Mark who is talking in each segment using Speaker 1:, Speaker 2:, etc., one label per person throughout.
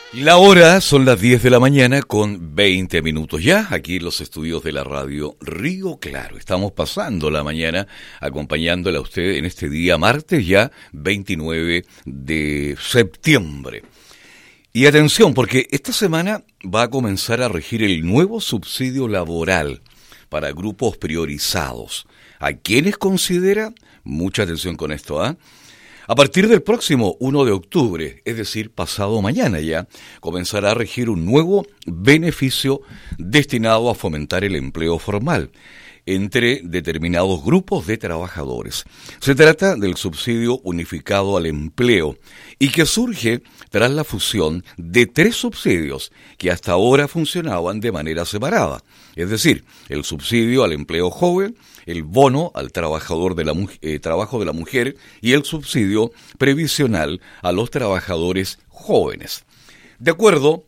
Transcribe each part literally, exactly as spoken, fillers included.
Speaker 1: La hora son las diez de la mañana con veinte minutos ya, aquí en los estudios de la radio Río Claro. Estamos pasando la mañana acompañándole a usted en este día martes ya veintinueve de septiembre. Y atención, porque esta semana va a comenzar a regir el nuevo subsidio laboral para grupos priorizados. ¿A quiénes considera? Mucha atención con esto, ¿ah? ¿eh? A partir del próximo primero de octubre, es decir, pasado mañana ya, comenzará a regir un nuevo beneficio destinado a fomentar el empleo formal entre determinados grupos de trabajadores. Se trata del subsidio unificado al empleo y que surge tras la fusión de tres subsidios que hasta ahora funcionaban de manera separada. Es decir, el subsidio al empleo joven, el bono al trabajador de la eh, trabajo de la mujer y el subsidio previsional a los trabajadores jóvenes. De acuerdo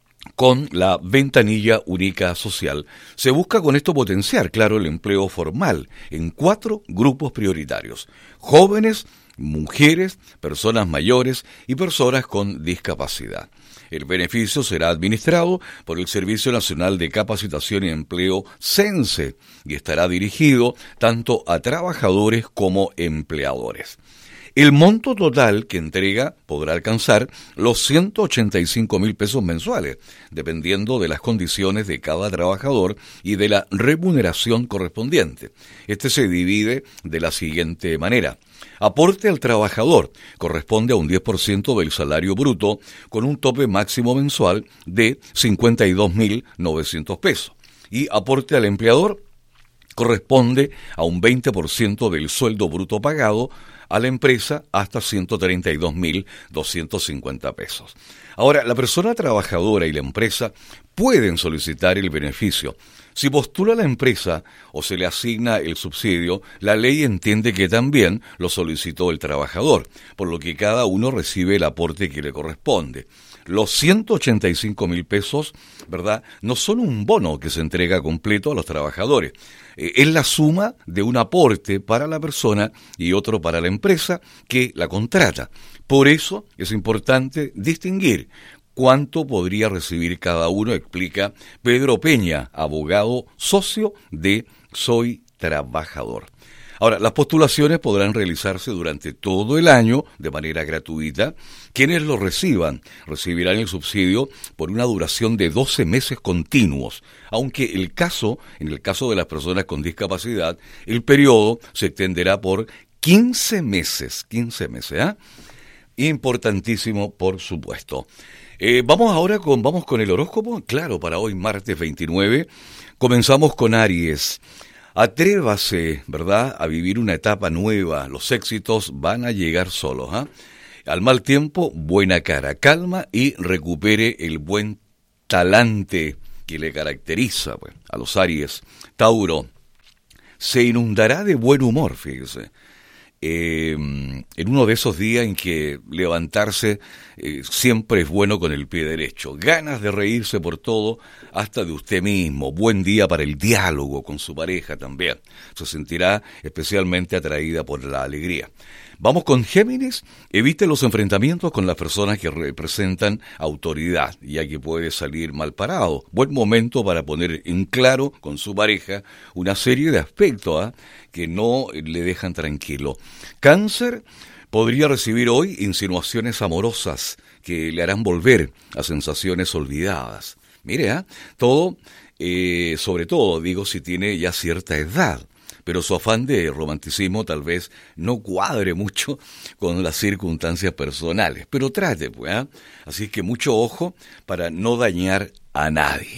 Speaker 1: con la ventanilla única social, se busca con esto potenciar, claro, el empleo formal en cuatro grupos prioritarios: jóvenes, mujeres, personas mayores y personas con discapacidad. El beneficio será administrado por el Servicio Nacional de Capacitación y Empleo, SENSE, y estará dirigido tanto a trabajadores como empleadores. El monto total que entrega podrá alcanzar los ciento ochenta y cinco mil pesos mensuales, dependiendo de las condiciones de cada trabajador y de la remuneración correspondiente. Este se divide de la siguiente manera: aporte al trabajador corresponde a un diez por ciento del salario bruto, con un tope máximo mensual de cincuenta y dos mil novecientos pesos. Y aporte al empleador corresponde a un veinte por ciento del sueldo bruto pagado a la empresa hasta ciento treinta y dos mil doscientos cincuenta pesos. Ahora, la persona trabajadora y la empresa pueden solicitar el beneficio. Si postula la empresa o se le asigna el subsidio, la ley entiende que también lo solicitó el trabajador, por lo que cada uno recibe el aporte que le corresponde. Los ciento ochenta y cinco mil pesos, ¿verdad?, no son un bono que se entrega completo a los trabajadores. Eh, es la suma de un aporte para la persona y otro para la empresa que la contrata. Por eso es importante distinguir cuánto podría recibir cada uno, explica Pedro Peña, abogado socio de Soy Trabajador. Ahora, las postulaciones podrán realizarse durante todo el año de manera gratuita. Quienes lo reciban recibirán el subsidio por una duración de doce meses continuos, aunque el caso, en el caso de las personas con discapacidad, el periodo se extenderá por quince meses, quince meses, ¿ah? ¿eh? Importantísimo, por supuesto. Eh, vamos ahora con, vamos con el horóscopo, claro, para hoy martes veintinueve, comenzamos con Aries. Atrévase, ¿verdad?, a vivir una etapa nueva. Los éxitos van a llegar solos, ¿ah? ¿eh? Al mal tiempo, buena cara, calma y recupere el buen talante que le caracteriza, pues, a los Aries. Tauro, se inundará de buen humor, fíjese. Eh, en uno de esos días en que levantarse eh, siempre es bueno con el pie derecho, ganas de reírse por todo, hasta de usted mismo, buen día para el diálogo con su pareja también, se sentirá especialmente atraída por la alegría. Vamos con Géminis, evite los enfrentamientos con las personas que representan autoridad, ya que puede salir mal parado. Buen momento para poner en claro con su pareja una serie de aspectos ¿eh? que no le dejan tranquilo. Cáncer, podría recibir hoy insinuaciones amorosas que le harán volver a sensaciones olvidadas. Mire, ¿eh? todo, eh, sobre todo, digo, si tiene ya cierta edad. Pero su afán de romanticismo tal vez no cuadre mucho con las circunstancias personales. Pero trate, pues, ¿eh? Así que mucho ojo para no dañar a nadie.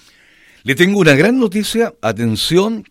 Speaker 1: Le tengo una gran noticia, atención,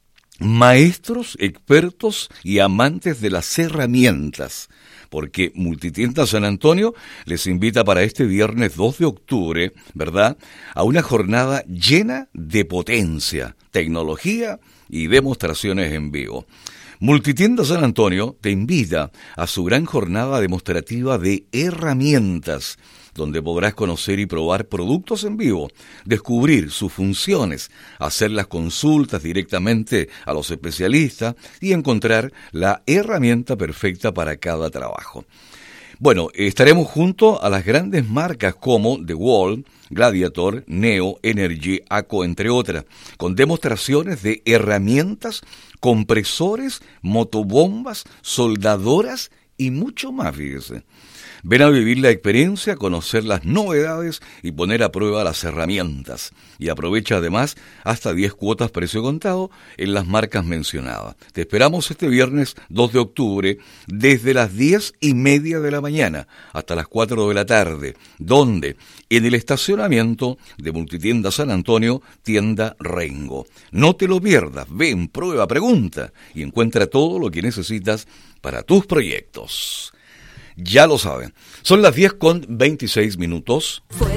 Speaker 1: maestros, expertos y amantes de las herramientas, porque Multitienda San Antonio les invita para este viernes dos de octubre, ¿verdad?, a una jornada llena de potencia, tecnología y demostraciones en vivo. Multitienda San Antonio te invita a su gran jornada demostrativa de herramientas, donde podrás conocer y probar productos en vivo, descubrir sus funciones, hacer las consultas directamente a los especialistas y encontrar la herramienta perfecta para cada trabajo. Bueno, estaremos junto a las grandes marcas como The Wall, Gladiator, Neo, Energy, ACO, entre otras, con demostraciones de herramientas, compresores, motobombas, soldadoras y mucho más, fíjese. Ven a vivir la experiencia, conocer las novedades y poner a prueba las herramientas. Y aprovecha además hasta diez cuotas precio contado en las marcas mencionadas. Te esperamos este viernes dos de octubre desde las diez y media de la mañana hasta las cuatro de la tarde. ¿Dónde? En el estacionamiento de Multitienda San Antonio, tienda Rengo. No te lo pierdas, ven, prueba, pregunta y encuentra todo lo que necesitas para tus proyectos. Ya lo saben, son las diez con veintiséis minutos.